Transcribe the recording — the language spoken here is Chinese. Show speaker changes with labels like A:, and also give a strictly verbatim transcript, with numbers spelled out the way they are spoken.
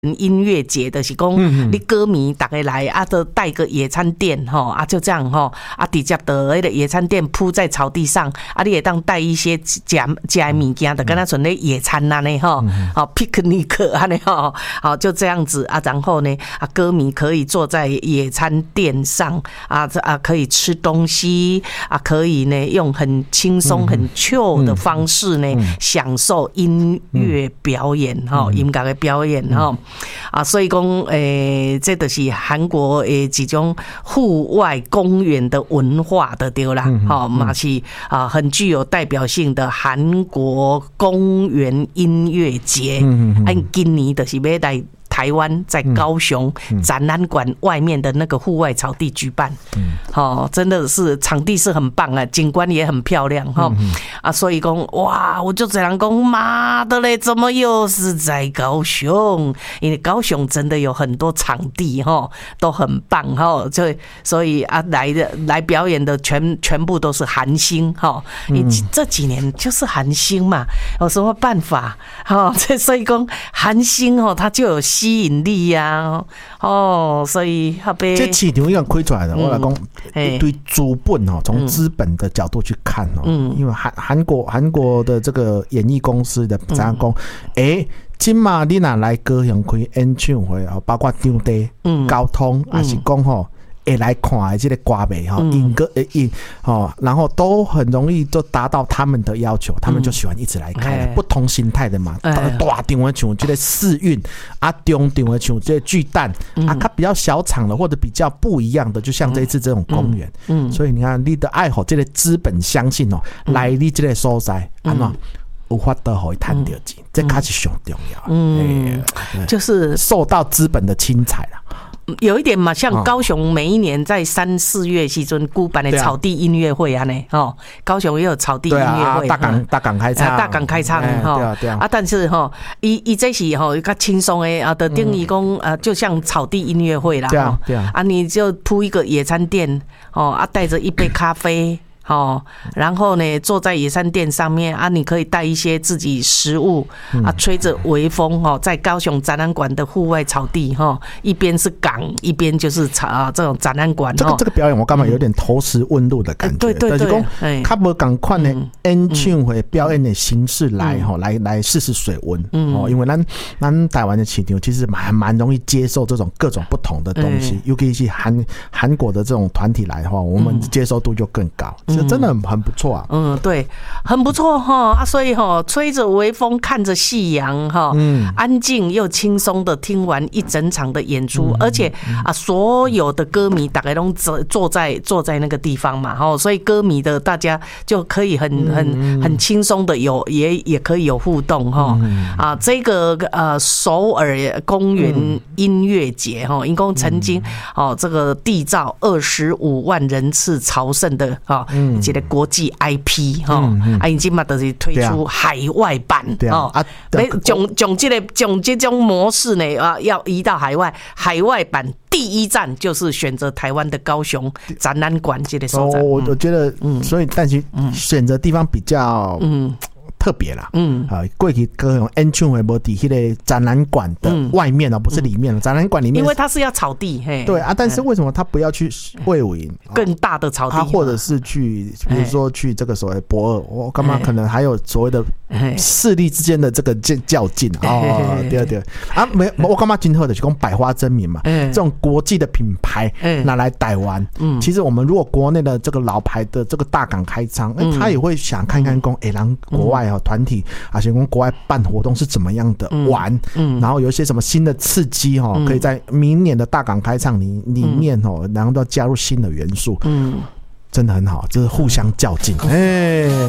A: 音乐节的是讲，你歌迷大家来啊，都带个野餐垫吼啊，就这样吼啊，直接的那个野餐垫铺在草地上啊，你也当带一些夹夹物件的，跟他存那野餐呐呢吼，好 picnic 啊呢吼，好就这样子啊，然后呢啊，歌迷可以坐在野餐垫上啊啊，可以吃东西啊，可以呢用很轻松很 chill 的方式呢享受音乐表演哈，音乐的表演哈。啊，所以讲，诶、欸，这就是韩国诶一种户外公园的文化的对啦，好、嗯，嘛、嗯、是啊，很具有代表性的韩国公园音乐节。嗯嗯，按今年就是要来台湾在高雄展览馆外面的那个户外草地举办，嗯，好，真的是场地是很棒啊，景观也很漂亮哈，嗯、啊，所以讲哇，我就这样讲，妈的嘞，怎么又是在高雄？因为高雄真的有很多场地哈，都很棒哈，就所以啊，来的来表演的全全部都是韩星哈，嗯，这几年就是韩星嘛，有什么办法？哈，所以讲韩星哦，他就有吸引力呀、啊，哦，所以他被
B: 这市场一样开出来的。我来讲，对资本哦，从资本的角度去看哦，嗯，因为韩韩国韩国的这个演艺公司的怎样讲？哎，今嘛你若来高雄开演唱会哦，包括场地、交通，还是讲吼。会来看的这个歌迷哈，音歌诶音哦，然后都很容易就达到他们的要求，他们就喜欢一直来看、嗯、不同形态的嘛。大场的像这个世运啊，中场的像这个巨蛋、嗯、啊，它比较小场的或者比较不一样的，就像这一次这种公园、嗯嗯。所以你看，你的爱好这个资本相信哦，嗯、来你这个所在，安怎？无法得好赚到钱，嗯、这才是上重要。嗯，欸、就是受到资本的侵采啦。
A: 有一点嘛，像高雄每一年在三四月时阵举办的草地音乐会啊呢，哦，高雄也有草地音乐会，
B: 大港大港开唱，
A: 大港开唱哈，啊，但是哈，伊伊这是哈较轻松的啊，的定义讲呃，就像草地音乐会啦，
B: 对啊对啊，
A: 啊，你就铺一个野餐垫哦，啊，带着一杯咖啡。哦，然后呢，坐在野餐垫上面啊，你可以带一些自己食物啊，吹着微风哈，在高雄展览馆的户外草地哈，一边是港，一边就是啊这种展览馆。
B: 这个这个表演我干嘛有点投石问路的感觉？
A: 对对对，
B: 哎，他不赶快的演唱会表演的形式来哈，来来试试水温哦，因为咱咱台湾的市场其实蛮蛮容易接受这种各种不同的东西，尤其是韩韩国的这种团体来的话，我们接受度就更高。这真的很很不错啊！嗯，
A: 对，很不错哈啊！所以哈，吹着微风，看着夕阳哈，嗯，安静又轻松的听完一整场的演出，嗯、而且啊，所有的歌迷大概都坐在坐在那个地方嘛，哈，所以歌迷的大家就可以很很很轻松的有也也可以有互动哈啊！这个呃首尔公园音乐节哈，一共曾经哦这个缔造二十五万人次朝圣的哈。这个国际 I P 哈，啊，已经嘛就是推出海外版哦，啊，从从这个从这种模式呢啊，要移到海外，海外版第一站就是选择台湾的高雄展览馆这个所在。
B: 我我觉得，嗯，所以但是选择地方比较嗯。特别啦，嗯，啊，过去高雄演唱会无伫迄个展览馆的外面哦，不是里面了，展览馆里面，
A: 因为它是要草地，嘿，
B: 对啊，但是为什么他不要去卫武营
A: 更大的草地，
B: 他或者是去，比如说去这个所谓博尔，我干嘛可能还有所谓的势力之间的这个较劲哦，对对啊，没我干嘛今后的就讲百花争鸣嘛，这种国际的品牌拿来台湾，嗯，其实我们如果国内的这个老牌的这个大港开唱，哎，他也会想看看讲，哎，让国外。团体而且跟国外办活动是怎么样的玩，嗯嗯、然后有一些什么新的刺激哈、嗯，可以在明年的大港开唱里里面哦，然后都要加入新的元素，嗯，真的很好，就是互相较劲，哎。